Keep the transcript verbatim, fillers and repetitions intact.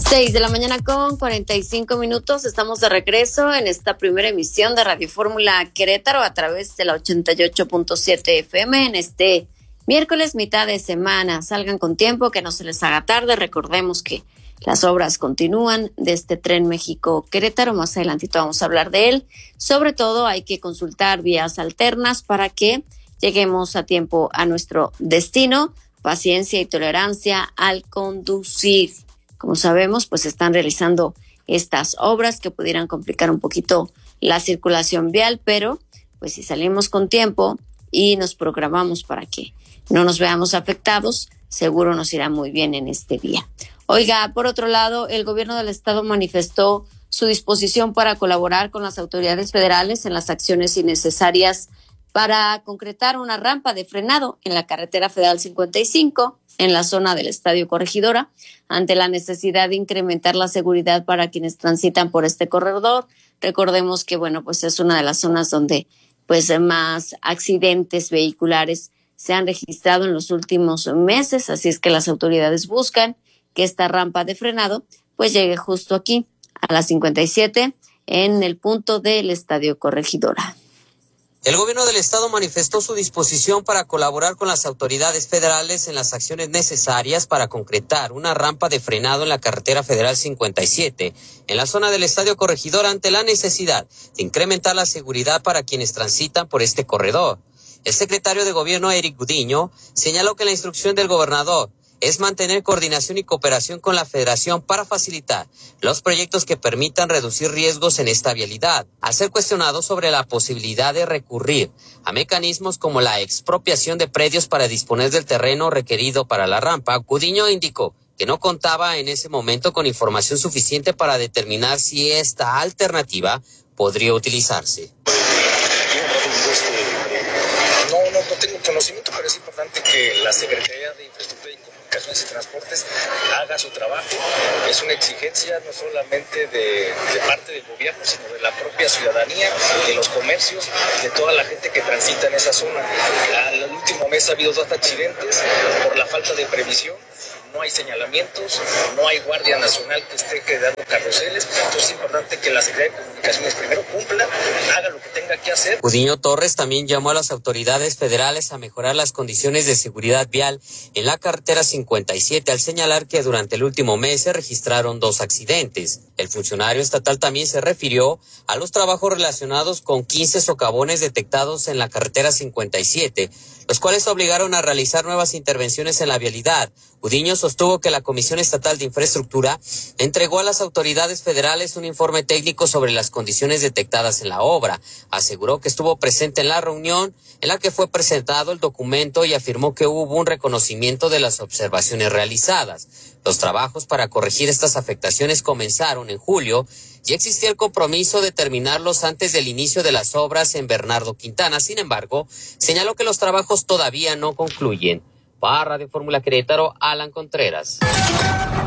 Seis de la mañana con cuarenta y cinco minutos. Estamos de regreso en esta primera emisión de Radio Fórmula Querétaro a través de la ochenta y ocho punto siete F M en este miércoles, mitad de semana. Salgan con tiempo, que no se les haga tarde. Recordemos que las obras continúan de este Tren México-Querétaro. Más adelantito vamos a hablar de él. Sobre todo hay que consultar vías alternas para que lleguemos a tiempo a nuestro destino. Paciencia y tolerancia al conducir. Como sabemos, pues están realizando estas obras que pudieran complicar un poquito la circulación vial, pero pues si salimos con tiempo y nos programamos para que no nos veamos afectados, seguro nos irá muy bien en este día. Oiga, por otro lado, el gobierno del estado manifestó su disposición para colaborar con las autoridades federales en las acciones innecesarias para concretar una rampa de frenado en la carretera federal cincuenta y cinco, en la zona del Estadio Corregidora, ante la necesidad de incrementar la seguridad para quienes transitan por este corredor. Recordemos que, bueno, pues es una de las zonas donde pues más accidentes vehiculares se han registrado en los últimos meses, así es que las autoridades buscan que esta rampa de frenado pues llegue justo aquí, a la cincuenta y siete, en el punto del Estadio Corregidora. El gobierno del estado manifestó su disposición para colaborar con las autoridades federales en las acciones necesarias para concretar una rampa de frenado en la carretera federal cincuenta y siete, en la zona del Estadio Corregidor, ante la necesidad de incrementar la seguridad para quienes transitan por este corredor. El secretario de Gobierno, Eric Gudiño, señaló que la instrucción del gobernador es mantener coordinación y cooperación con la Federación para facilitar los proyectos que permitan reducir riesgos en esta vialidad. Al ser cuestionado sobre la posibilidad de recurrir a mecanismos como la expropiación de predios para disponer del terreno requerido para la rampa, Gudiño indicó que no contaba en ese momento con información suficiente para determinar si esta alternativa podría utilizarse. No, no, no tengo conocimiento, pero es importante que la Secretaría de Infraestructura y Comunicaciones y Transportes haga su trabajo. Es una exigencia no solamente de, de parte del gobierno, sino de la propia ciudadanía, de los comercios, de toda la gente que transita en esa zona. El último mes ha habido dos accidentes por la falta de previsión. No hay señalamientos, no hay Guardia Nacional que esté quedando carruseles. Entonces es importante que la Secretaría de Comunicaciones primero cumpla, haga lo que tenga que hacer. Gudiño Torres también llamó a las autoridades federales a mejorar las condiciones de seguridad vial en la carretera cincuenta y siete, al señalar que durante el último mes se registraron dos accidentes. El funcionario estatal también se refirió a los trabajos relacionados con quince socavones detectados en la carretera cincuenta y siete, los cuales obligaron a realizar nuevas intervenciones en la vialidad. Gudiño sostuvo que la Comisión Estatal de Infraestructura entregó a las autoridades federales un informe técnico sobre las condiciones detectadas en la obra. Aseguró que estuvo presente en la reunión en la que fue presentado el documento y afirmó que hubo un reconocimiento de las observaciones realizadas. Los trabajos para corregir estas afectaciones comenzaron en julio y existía el compromiso de terminarlos antes del inicio de las obras en Bernardo Quintana. Sin embargo, señaló que los trabajos todavía no concluyen. Para Radio Fórmula Querétaro, Alan Contreras.